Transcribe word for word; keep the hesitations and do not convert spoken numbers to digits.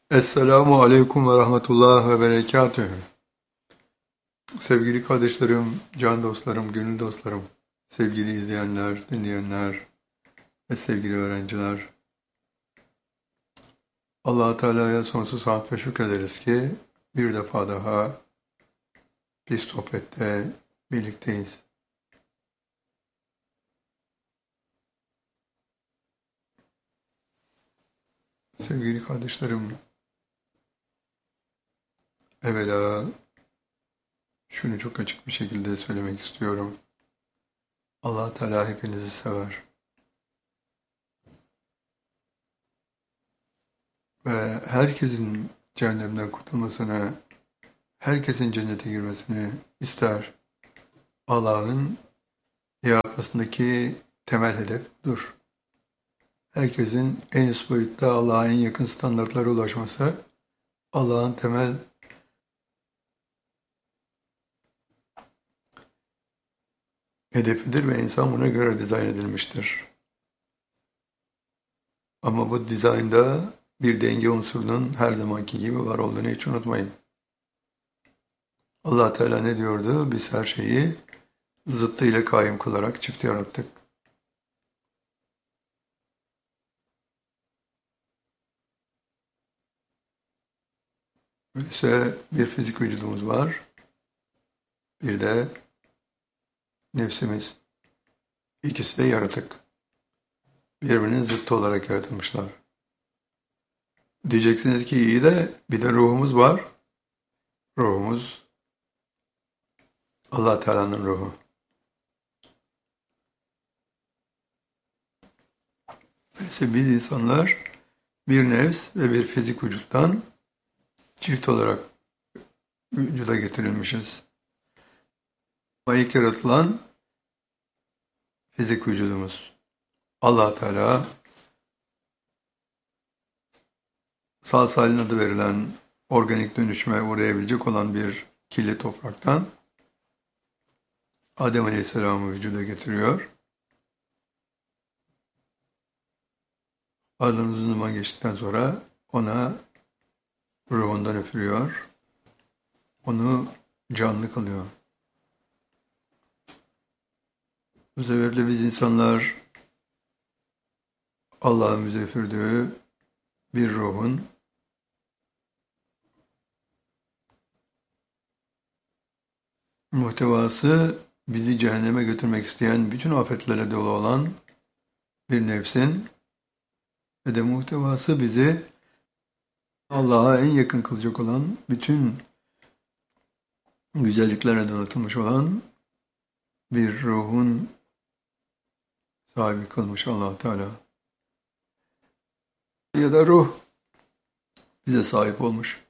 Esselamu Aleyküm ve Rahmetullah ve Berekatühü. Sevgili kardeşlerim, can dostlarım, gönül dostlarım, sevgili izleyenler, dinleyenler ve sevgili öğrenciler. Allah-u Teala'ya sonsuz hamd ve şükrederiz ki bir defa daha biz sohbette birlikteyiz. Sevgili kardeşlerim, evvela şunu çok açık bir şekilde söylemek istiyorum. Allah-u Teala hepinizi sever. Ve herkesin cehennemden kurtulmasını, herkesin cennete girmesini ister. Allah'ın yaratmasındaki temel hedef budur. Herkesin en üst boyutta Allah'a en yakın standartlara ulaşması Allah'ın temel hedefidir ve insan buna göre dizayn edilmiştir. Ama bu dizaynda bir denge unsurunun her zamanki gibi var olduğunu hiç unutmayın. Allah Teala ne diyordu? Biz her şeyi zıttıyla kaim kılarak çift yarattık. Öyleyse bir fizik vücudumuz var, bir de nefsimiz. İkisi de yaratık. Birbirinin zıttı olarak yaratılmışlar. Diyeceksiniz ki iyi de bir de ruhumuz var. Ruhumuz Allah Teala'nın ruhu. Öyleyse biz insanlar bir nefs ve bir fizik vücuttan çift olarak vücuda getirilmişiz. Ama ilk yaratılan fizik vücudumuz. Allah Teala sağ salim adı verilen organik dönüşüme uğrayabilecek olan bir kirli topraktan Adem Aleyhisselam'ı vücuda getiriyor. Aradan uzun zaman geçtikten sonra ona ruhundan üfürüyor. Onu canlı kılıyor. Bu sebeple biz insanlar Allah'ın bize üfürdüğü bir ruhun muhtevası bizi cehenneme götürmek isteyen bütün afetlere dolu olan bir nefsin ve de muhtevası bizi Allah'a en yakın kılacak olan bütün güzelliklerle donatılmış olan bir ruhun sahibi kılmış Allah Teala. Ya da ruh bize sahip olmuş.